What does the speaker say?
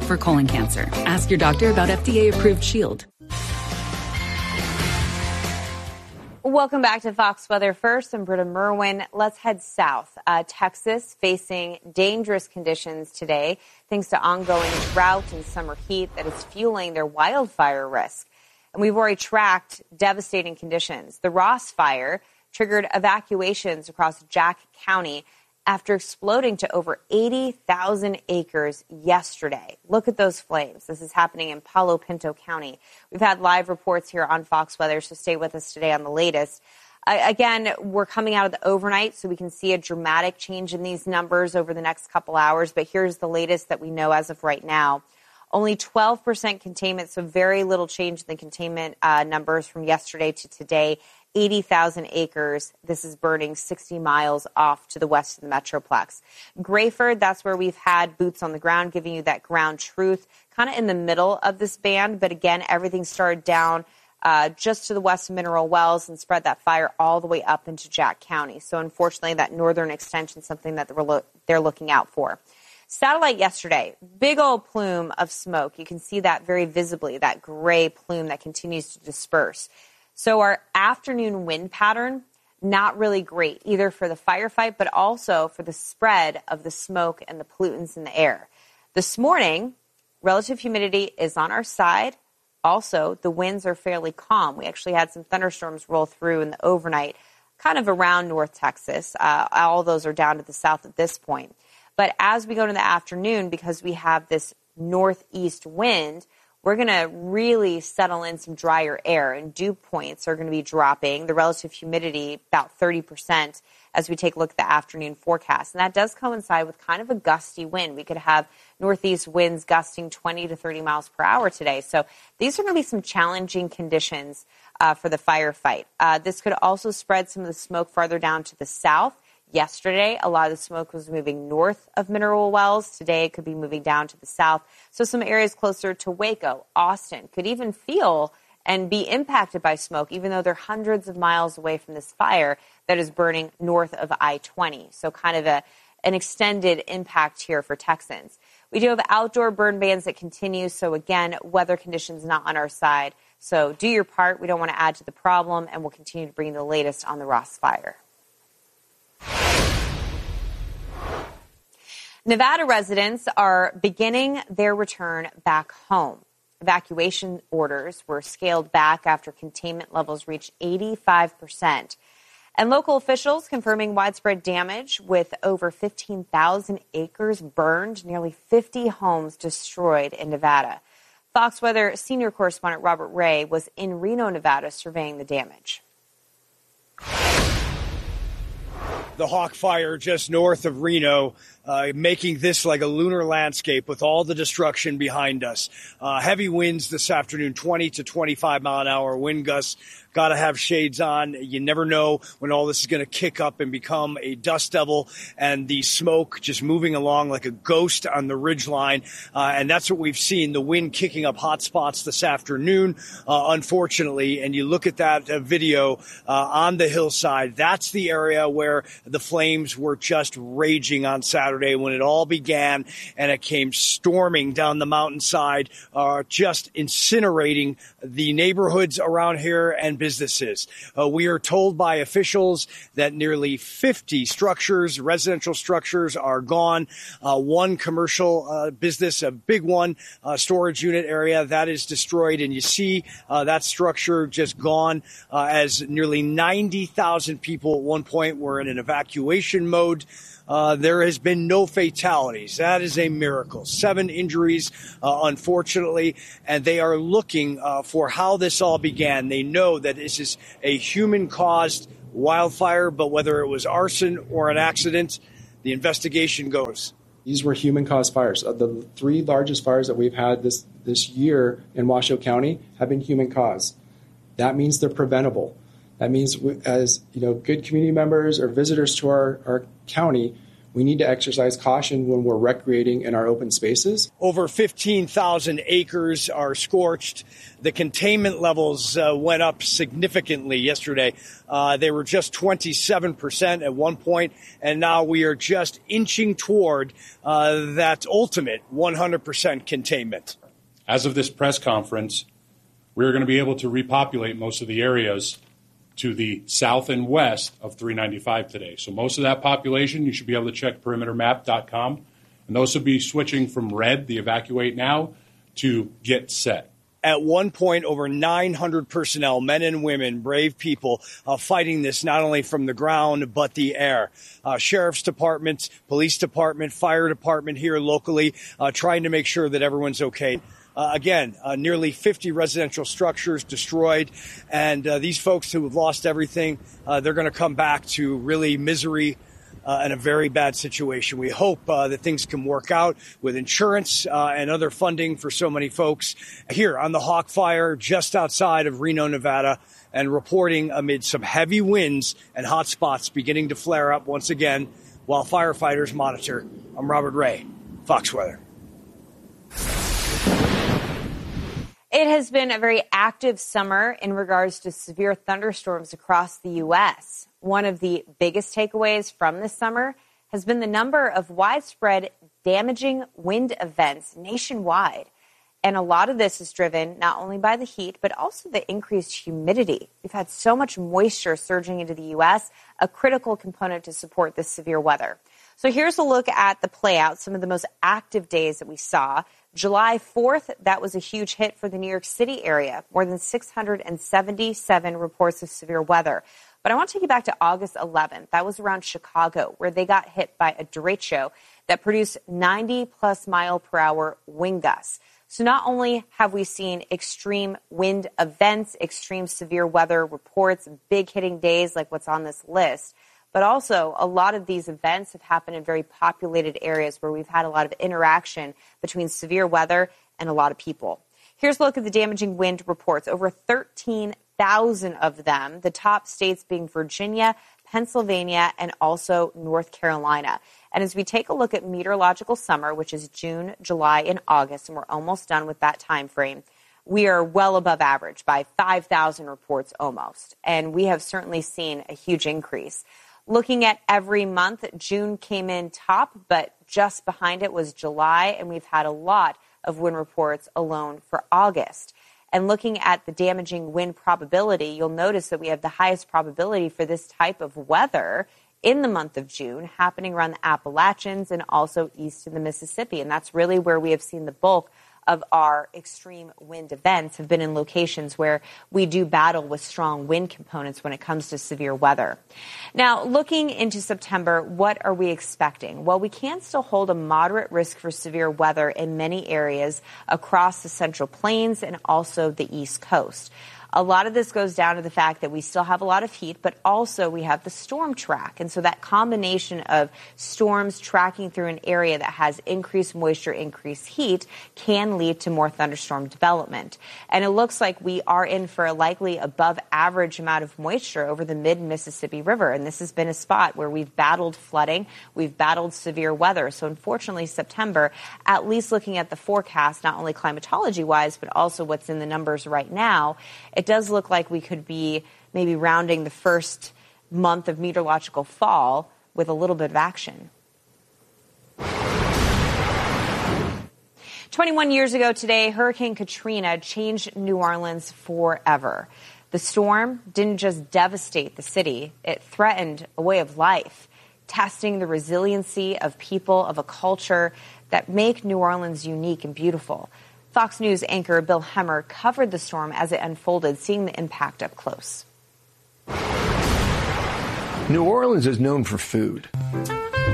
for colon cancer. Ask your doctor about FDA-approved Shield. Welcome back to Fox Weather First. I'm Britta Merwin. Let's head south. Texas facing dangerous conditions today thanks to ongoing drought and summer heat that is fueling their wildfire risk. And we've already tracked devastating conditions. The Ross Fire triggered evacuations across Jack County after exploding to over 80,000 acres yesterday. Look at those flames. This is happening in Palo Pinto County. We've had live reports here on Fox Weather, so stay with us today on the latest. Again, we're coming out of the overnight, so we can see a dramatic change in these numbers over the next couple hours. But here's the latest that we know as of right now. Only 12% containment, so very little change in the containment numbers from yesterday to today. 80,000 acres. This is burning 60 miles off to the west of the Metroplex. Grayford, that's where we've had boots on the ground, giving you that ground truth, kind of in the middle of this band. But again, everything started down just to the west of Mineral Wells and spread that fire all the way up into Jack County. So unfortunately, that northern extension is something that they're looking out for. Satellite yesterday, big old plume of smoke. You can see that very visibly, that gray plume that continues to disperse. So our afternoon wind pattern, not really great, either for the firefight, but also for the spread of the smoke and the pollutants in the air. This morning, relative humidity is on our side. Also, the winds are fairly calm. We actually had some thunderstorms roll through in the overnight, kind of around North Texas. All those are down to the south at this point. But as we go to the afternoon, because we have this northeast wind, we're going to really settle in some drier air, and dew points are going to be dropping. The relative humidity about 30% as we take a look at the afternoon forecast. And that does coincide with kind of a gusty wind. We could have northeast winds gusting 20 to 30 miles per hour today. So these are going to be some challenging conditions for the firefight. This could also spread some of the smoke farther down to the south. Yesterday, a lot of the smoke was moving north of Mineral Wells. Today, it could be moving down to the south. So some areas closer to Waco, Austin, could even feel and be impacted by smoke, even though they're hundreds of miles away from this fire that is burning north of I-20. So kind of an extended impact here for Texans. We do have outdoor burn bans that continue. So again, weather conditions not on our side. So do your part. We don't want to add to the problem, and we'll continue to bring you the latest on the Ross Fire. Nevada residents are beginning their return back home. Evacuation orders were scaled back after containment levels reached 85%. And local officials confirming widespread damage with over 15,000 acres burned, nearly 50 homes destroyed in Nevada. Fox Weather senior correspondent Robert Ray was in Reno, Nevada, surveying the damage. The Hawk Fire just north of Reno, making this like a lunar landscape with all the destruction behind us. Heavy winds this afternoon, 20 to 25 mile an hour wind gusts. Got to have shades on. You never know when all this is going to kick up and become a dust devil, and the smoke just moving along like a ghost on the ridgeline. And that's what we've seen, the wind kicking up hot spots this afternoon, unfortunately. And you look at that video on the hillside, that's the area where the flames were just raging on Saturday when it all began, and it came storming down the mountainside, just incinerating the neighborhoods around here and businesses. We are told by officials that nearly 50 structures, residential structures, are gone. One commercial business, a big one, storage unit area, that is destroyed. And you see that structure just gone as nearly 90,000 people at one point were in an evacuation mode. There has been no fatalities. That is a miracle. 7 injuries, unfortunately, and they are looking for how this all began. They know that this is a human-caused wildfire, but whether it was arson or an accident, the investigation goes. These were human-caused fires. The 3 largest fires that we've had this year in Washoe County have been human-caused. That means they're preventable. That means, as good community members or visitors to our county, we need to exercise caution when we're recreating in our open spaces. Over 15,000 acres are scorched. The containment levels went up significantly yesterday. They were just 27% at one point, and now we are just inching toward that ultimate 100% containment. As of this press conference, we're going to be able to repopulate most of the areas to the south and west of 395 today. So most of that population, you should be able to check perimetermap.com, and those will be switching from red, the evacuate now, to get set. At one point, over 900 personnel, men and women, brave people, fighting this not only from the ground but the air. Sheriff's departments, police department, fire department here locally, trying to make sure that everyone's okay. Again, nearly 50 residential structures destroyed, and these folks who have lost everything, they're going to come back to really misery and a very bad situation. We hope that things can work out with insurance and other funding for so many folks. Here on the Hawk Fire, just outside of Reno, Nevada, and reporting amid some heavy winds and hot spots beginning to flare up once again while firefighters monitor. I'm Robert Ray, Fox Weather. It has been a very active summer in regards to severe thunderstorms across the U.S. One of the biggest takeaways from this summer has been the number of widespread damaging wind events nationwide. And a lot of this is driven not only by the heat, but also the increased humidity. We've had so much moisture surging into the U.S., a critical component to support this severe weather. So here's a look at the play out, some of the most active days that we saw. July 4th, that was a huge hit for the New York City area, more than 677 reports of severe weather. But I want to take you back to August 11th. That was around Chicago, where they got hit by a derecho that produced 90-plus mile-per-hour wind gusts. So not only have we seen extreme wind events, extreme severe weather reports, big hitting days like what's on this list, but also a lot of these events have happened in very populated areas where we've had a lot of interaction between severe weather and a lot of people. Here's a look at the damaging wind reports. Over 13,000 of them, the top states being Virginia, Pennsylvania, and also North Carolina. And as we take a look at meteorological summer, which is June, July, and August, and we're almost done with that time frame, we are well above average by 5,000 reports almost. And we have certainly seen a huge increase. Looking at every month, June came in top, but just behind it was July, and we've had a lot of wind reports alone for August. And looking at the damaging wind probability, you'll notice that we have the highest probability for this type of weather in the month of June, happening around the Appalachians and also east of the Mississippi. And that's really where we have seen the bulk of our extreme wind events have been in locations where we do battle with strong wind components when it comes to severe weather. Now, looking into September, what are we expecting? Well, we can still hold a moderate risk for severe weather in many areas across the Central Plains and also the East Coast. A lot of this goes down to the fact that we still have a lot of heat, but also we have the storm track. And so that combination of storms tracking through an area that has increased moisture, increased heat can lead to more thunderstorm development. And it looks like we are in for a likely above average amount of moisture over the mid-Mississippi River. And this has been a spot where we've battled flooding, we've battled severe weather. So unfortunately, September, at least looking at the forecast, not only climatology-wise, but also what's in the numbers right now, it does look like we could be maybe rounding the first month of meteorological fall with a little bit of action. 21 years ago today, Hurricane Katrina changed New Orleans forever. The storm didn't just devastate the city, it threatened a way of life, testing the resiliency of people, of a culture that make New Orleans unique and beautiful. Fox News anchor Bill Hemmer covered the storm as it unfolded, seeing the impact up close. New Orleans is known for food.